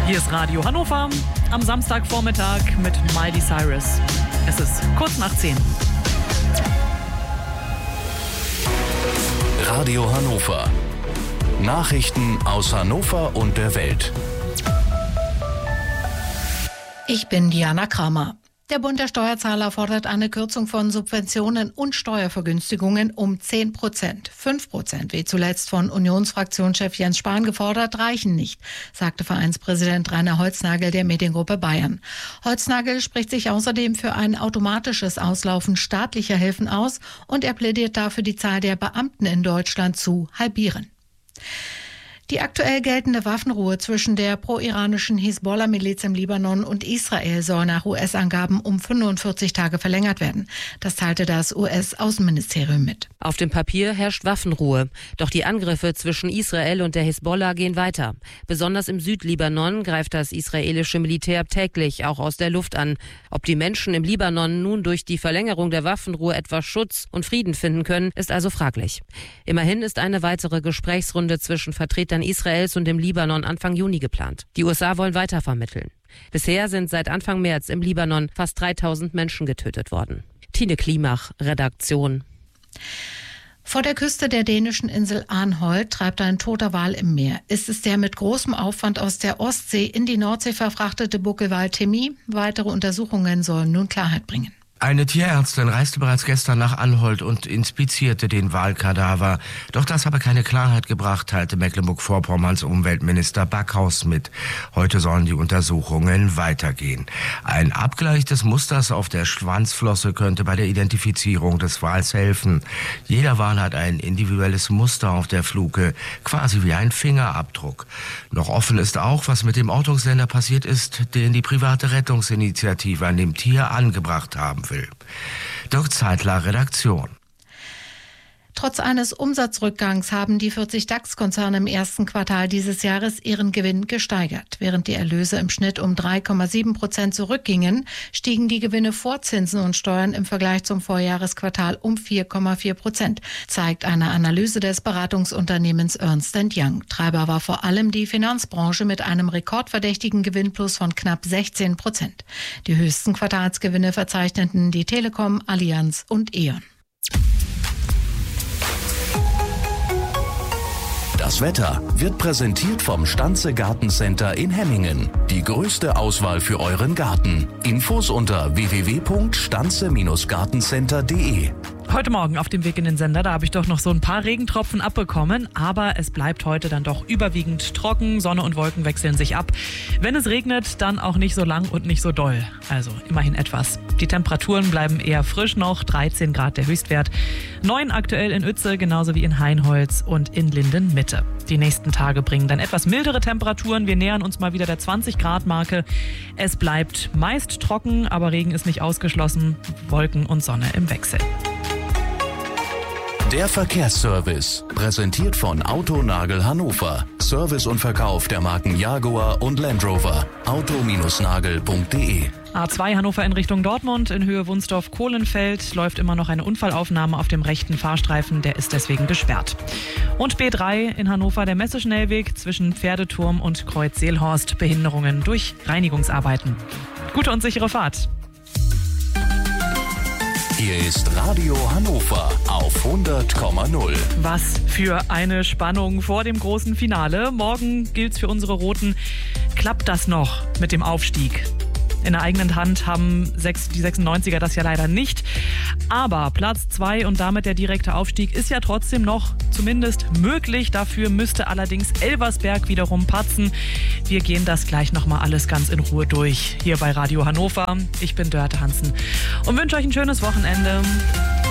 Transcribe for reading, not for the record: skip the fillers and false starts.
Hier ist Radio Hannover am Samstagvormittag mit Miley Cyrus. Es ist kurz nach 10. Radio Hannover. Nachrichten aus Hannover und der Welt. Ich bin Diana Kramer. Der Bund der Steuerzahler fordert eine Kürzung von Subventionen und Steuervergünstigungen um 10%. 5%, wie zuletzt von Unionsfraktionschef Jens Spahn gefordert, reichen nicht, sagte Vereinspräsident Rainer Holznagel der Mediengruppe Bayern. Holznagel spricht sich außerdem für ein automatisches Auslaufen staatlicher Hilfen aus und er plädiert dafür, die Zahl der Beamten in Deutschland zu halbieren. Die aktuell geltende Waffenruhe zwischen der pro-iranischen Hisbollah-Miliz im Libanon und Israel soll nach US-Angaben um 45 Tage verlängert werden. Das teilte das US-Außenministerium mit. Auf dem Papier herrscht Waffenruhe. Doch die Angriffe zwischen Israel und der Hisbollah gehen weiter. Besonders im Südlibanon greift das israelische Militär täglich auch aus der Luft an. Ob die Menschen im Libanon nun durch die Verlängerung der Waffenruhe etwas Schutz und Frieden finden können, ist also fraglich. Immerhin ist eine weitere Gesprächsrunde zwischen Vertretern Israels und dem Libanon Anfang Juni geplant. Die USA wollen weiter vermitteln. Bisher sind seit Anfang März im Libanon fast 3000 Menschen getötet worden. Tine Klimach, Redaktion. Vor der Küste der dänischen Insel Arnholt treibt ein toter Wal im Meer. Ist es der mit großem Aufwand aus der Ostsee in die Nordsee verfrachtete Buckelwal Timmy? Weitere Untersuchungen sollen nun Klarheit bringen. Eine Tierärztin reiste bereits gestern nach Anholt und inspizierte den Walkadaver. Doch das habe keine Klarheit gebracht, teilte Mecklenburg-Vorpommerns Umweltminister Backhaus mit. Heute sollen die Untersuchungen weitergehen. Ein Abgleich des Musters auf der Schwanzflosse könnte bei der Identifizierung des Wals helfen. Jeder Wal hat ein individuelles Muster auf der Fluke, quasi wie ein Fingerabdruck. Noch offen ist auch, was mit dem Ortungssender passiert ist, den die private Rettungsinitiative an dem Tier angebracht haben will. Dirk Zeitler, Redaktion. Trotz eines Umsatzrückgangs haben die 40 DAX-Konzerne im ersten Quartal dieses Jahres ihren Gewinn gesteigert. Während die Erlöse im Schnitt um 3,7% zurückgingen, stiegen die Gewinne vor Zinsen und Steuern im Vergleich zum Vorjahresquartal um 4,4%, zeigt eine Analyse des Beratungsunternehmens Ernst & Young. Treiber war vor allem die Finanzbranche mit einem rekordverdächtigen Gewinnplus von knapp 16%. Die höchsten Quartalsgewinne verzeichneten die Telekom, Allianz und E.ON. Das Wetter wird präsentiert vom Stanze Gartencenter in Hemmingen. Die größte Auswahl für euren Garten. Infos unter www.stanze-gartencenter.de. Heute Morgen auf dem Weg in den Sender, da habe ich doch noch so ein paar Regentropfen abbekommen, aber es bleibt heute dann doch überwiegend trocken, Sonne und Wolken wechseln sich ab. Wenn es regnet, dann auch nicht so lang und nicht so doll, also immerhin etwas. Die Temperaturen bleiben eher frisch noch, 13 Grad der Höchstwert, 9 aktuell in Uetze, genauso wie in Hainholz und in Linden Mitte. Die nächsten Tage bringen dann etwas mildere Temperaturen, wir nähern uns mal wieder der 20-Grad-Marke. Es bleibt meist trocken, aber Regen ist nicht ausgeschlossen, Wolken und Sonne im Wechsel. Der Verkehrsservice, präsentiert von Autonagel Hannover. Service und Verkauf der Marken Jaguar und Land Rover. auto-nagel.de. A2 Hannover in Richtung Dortmund, in Höhe Wunsdorf-Kohlenfeld läuft immer noch eine Unfallaufnahme auf dem rechten Fahrstreifen, der ist deswegen gesperrt. Und B3 in Hannover, der Messeschnellweg zwischen Pferdeturm und Kreuz Seelhorst, Behinderungen durch Reinigungsarbeiten. Gute und sichere Fahrt. Hier ist Radio Hannover auf 100,0. Was für eine Spannung vor dem großen Finale. Morgen gilt's für unsere Roten. Klappt das noch mit dem Aufstieg? In der eigenen Hand haben die 96er das ja leider nicht. Aber Platz 2 und damit der direkte Aufstieg ist ja trotzdem noch zumindest möglich. Dafür müsste allerdings Elversberg wiederum patzen. Wir gehen das gleich nochmal alles ganz in Ruhe durch. Hier bei Radio Hannover. Ich bin Dörte Hansen und wünsche euch ein schönes Wochenende.